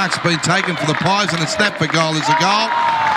mark's been taken for the Pies, and a snap for goal is a goal.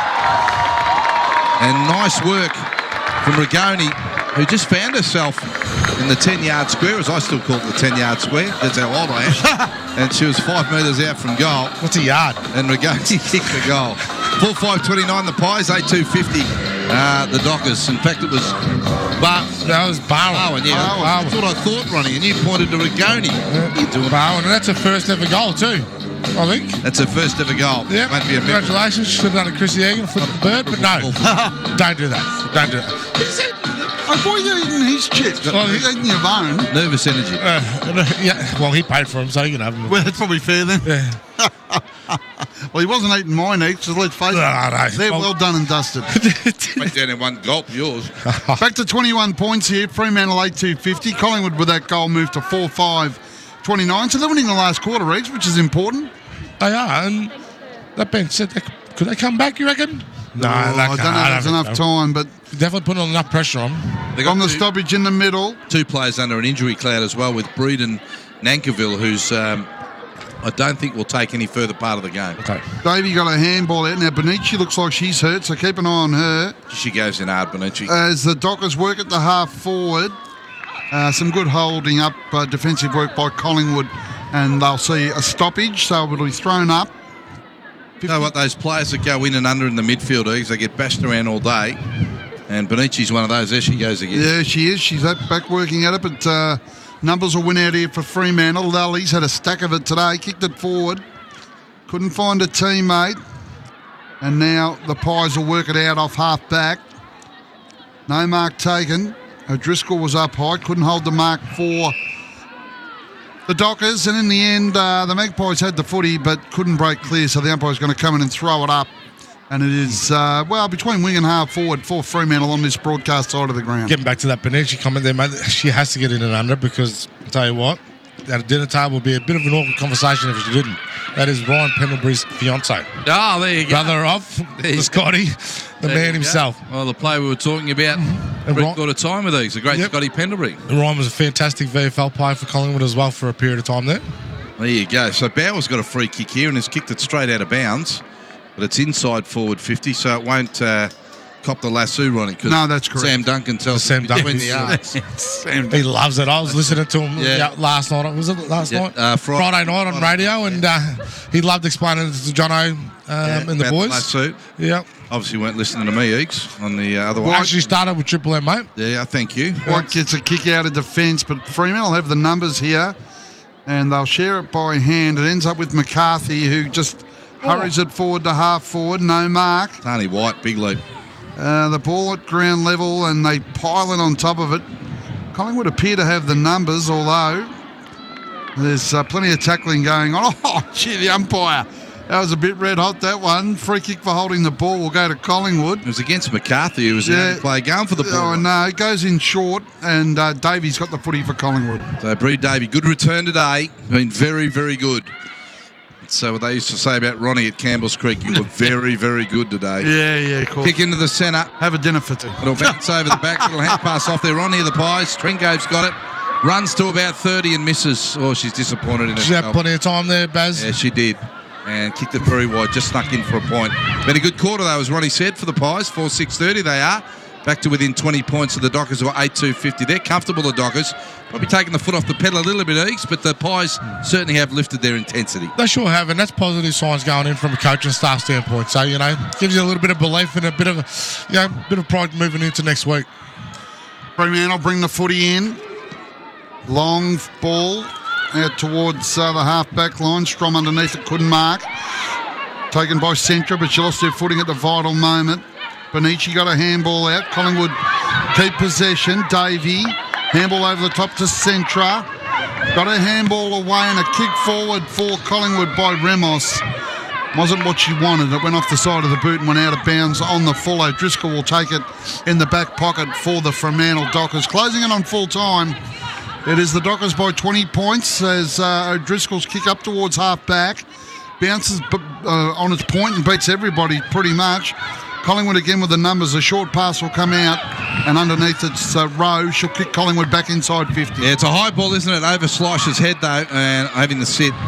And nice work from Rigoni, who just found herself in the 10-yard square, as I still call it the 10-yard square. That's how old I am. And she was 5 metres out from goal. What's a yard? And Rigoni kicked the goal. 4-5-29 the Pies, 8-2-50 the Dockers. In fact, it was that was Barwon. Yeah. That's what I thought, Ronnie, and you pointed to Rigoni. Barwon, and that's her first ever goal too, I think. That's her first ever goal. Yeah. Congratulations. Should have done a Chrissy Egan, flipped the bird, but no. Don't do that. Don't do that. I thought you were eating his chips. Well, he's eating your own. Nervous energy. Yeah. Well, he paid for them, so you can have them. Well, that's probably fair then. Yeah. Well, he wasn't eating mine eats, so let's face it. They're well done and dusted. Went down in one gulp, yours. Back to 21 points here. Fremantle 8-2-50. Collingwood with that goal moved to 4-5-29. So they're winning the last quarter, Regs, which is important. They are, and that being said, could they come back, you reckon? No, I don't know if there's enough time, but definitely putting on enough pressure on. On the stoppage in the middle. 2 players under an injury cloud as well, with Breed and Nankiville, who's I don't think will take any further part of the game. Okay. Davey got a handball out. Now, Benici looks like she's hurt, so keep an eye on her. She goes in hard, Benici. As the Dockers work at the half forward, some good holding up, defensive work by Collingwood, and they'll see a stoppage, so it'll be thrown up. You know what, those players that go in and under in the midfield, they get bashed around all day, and Benici's one of those. There she goes again. Yeah, she is. She's back working at it, but numbers will win out here for Fremantle. Lully's had a stack of it today, kicked it forward, couldn't find a teammate, and now the Pies will work it out off half back. No mark taken. O'Driscoll was up high, couldn't hold the mark for the Dockers, and in the end, the Magpies had the footy but couldn't break clear, so the umpire's going to come in and throw it up. And it is, between wing and half forward for Fremantle on this broadcast side of the ground. Getting back to that Benici comment there, mate, she has to get in and under because, I'll tell you what, at a dinner table would be a bit of an awkward conversation if she didn't. That is Ryan Pendlebury's fiancé. Oh, there you go. Brother of the Scotty, the man himself. Well, the player we were talking about, got a time with these, the great Scotty Pendlebury. And Ryan was a fantastic VFL player for Collingwood as well for a period of time there. There you go. So Bauer's got a free kick here and has kicked it straight out of bounds, but it's inside forward 50, so it won't cop the lasso, Ronnie. No, that's correct. Sam Duncan tells Sam Duncan. the arts. He loves it. I was listening to him last night. Was it last night? Friday night on radio, and he loved explaining it to Jono and the boys. Lasso. Yeah. Obviously weren't listening to me, Eeks, on the other one. Well, actually started with Triple M, mate. Yeah, thank you. White gets a kick out of defence, but Fremantle have the numbers here, and they'll share it by hand. It ends up with McCarthy, who just hurries it forward to half forward. No mark. Tony White, big leap. The ball at ground level, and they pile in on top of it. Collingwood appear to have the numbers, although there's plenty of tackling going on. Oh, gee, the umpire. That was a bit red hot, that one. Free kick for holding the ball will go to Collingwood. It was against McCarthy, who was the only player going for the ball. Oh, no, it goes in short, and Davies got the footy for Collingwood. So, Breed Davey, good return today. Been very, very good. So what they used to say about Ronnie at Campbell's Creek, you were very, very good today. Yeah, of course. Kick into the centre. Have a dinner for two. It'll bounce over the back. Little hand pass off there. Ronnie of the Pies. Trenko's got it. Runs to about 30 and misses. Oh, she's disappointed in herself. She had plenty of time there, Baz. Yeah, she did. And kicked it very wide. Just snuck in for a point. Been a good quarter, though, as Ronnie said, for the Pies. 4-6-30 they are. Back to within 20 points of the Dockers, who are 8-2-50. They're comfortable, the Dockers. Probably taking the foot off the pedal a little bit, Eeks, but the Pies certainly have lifted their intensity. They sure have, and that's positive signs going in from a coach and staff standpoint. So, gives you a little bit of belief and a bit of pride moving into next week. Fremantle bring the footy in. Long ball out towards the half-back line. Strom underneath it, couldn't mark. Taken by Centra, but she lost her footing at the vital moment. Benici got a handball out. Collingwood keep possession. Davey, handball over the top to Centra. Got a handball away and a kick forward for Collingwood by Remos. Wasn't what she wanted. It went off the side of the boot and went out of bounds on the full. O'Driscoll will take it in the back pocket for the Fremantle Dockers. Closing it on full time. It is the Dockers by 20 points as O'Driscoll's kick up towards half back. Bounces on its point and beats everybody pretty much. Collingwood again with the numbers. A short pass will come out, and underneath it's Rowe. She'll kick Collingwood back inside 50. Yeah, it's a high ball, isn't it? Over Slice's head, though, and having the sit.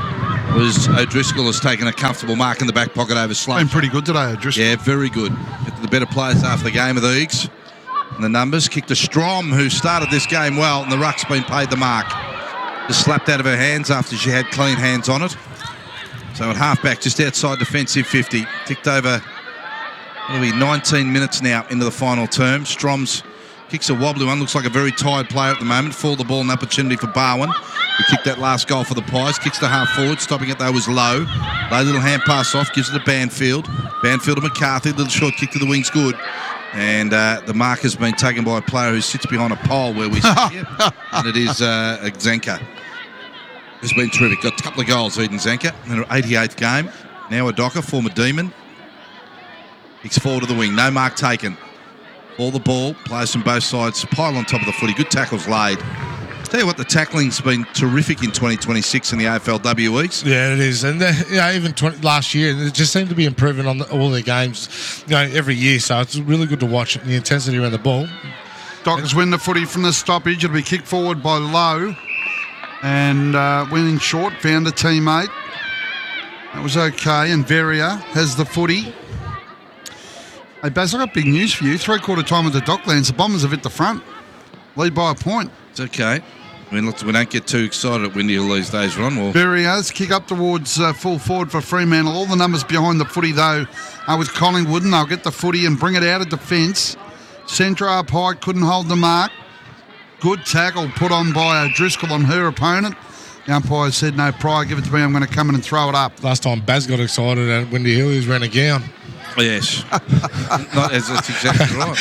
was O'Driscoll has taken a comfortable mark in the back pocket over Slade. Been pretty good today, O'Driscoll. Yeah, very good. The better players after the game of the Eagles. And the numbers. Kicked to Strom, who started this game well, and the ruck's been paid the mark. Just slapped out of her hands after she had clean hands on it. So at halfback, just outside defensive 50. Ticked over, it'll be 19 minutes now into the final term. Strom's kicks a wobbly one. Looks like a very tired player at the moment. Fall the ball, an opportunity for Barwin, who kicked that last goal for the Pies. Kicks to half forward. Stopping it, though, was low. Low little hand pass off. Gives it to Banfield. Banfield to McCarthy. Little short kick to the wings. Good. And the mark has been taken by a player who sits behind a pole where we sit here. And it is Zanka. Has been terrific. Got a couple of goals, Eden Zanka, in her 88th game. Now a Docker, former Demon. Kicks forward to the wing. No mark taken. All the ball. Players from both sides. Pile on top of the footy. Good tackles laid. Tell you what, the tackling's been terrific in 2026 in the AFLW East. Yeah, it is. And even last year, it just seemed to be improving on all their games, every year. So it's really good to watch the intensity around the ball. Dockers win the footy from the stoppage. It'll be kicked forward by Lowe. And winning short, found a teammate. That was okay. And Veria has the footy. Hey, Baz, I've got big news for you. 3/4 time at the Docklands. The Bombers have hit the front. Lead by a point. It's okay. I mean, look, we don't get too excited at Windy Hill these days, Ron. Well, Verias kick up towards full forward for Fremantle. All the numbers behind the footy, though, are with Collingwood, and they'll get the footy and bring it out of defence. Centre up high, couldn't hold the mark. Good tackle put on by O'Driscoll on her opponent. The umpire said, no, Pryor, give it to me. I'm going to come in and throw it up. Last time Baz got excited at Windy Hill, he was wearing a gown. Yes. That's exactly right.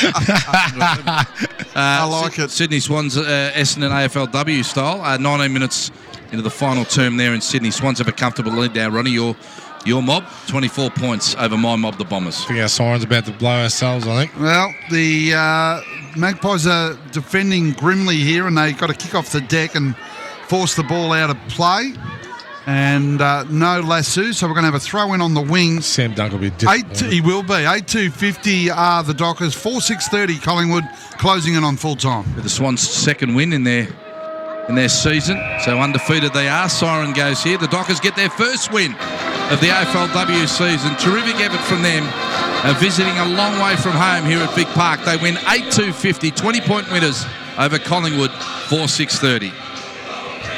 I like it. Sydney Swans, Essendon AFLW style. 19 minutes into the final term there in Sydney. Swans have a comfortable lead now. Ronnie, your mob, 24 points over my mob, the Bombers. I think our siren's about to blow ourselves, I think. Well, the Magpies are defending grimly here, and they got to kick off the deck and force the ball out of play. And no lasso, so we're going to have a throw-in on the wing. Sam Dunk will be disappointed. He will be. 8-2-50 are the Dockers. 4-6-30 Collingwood closing in on full time. The Swans' second win in their season. So undefeated they are. Siren goes here. The Dockers get their first win of the AFLW season. Terrific effort from them. Visiting a long way from home here at Vic Park. They win 8-2-50, 20-point winners over Collingwood, 4-6-30.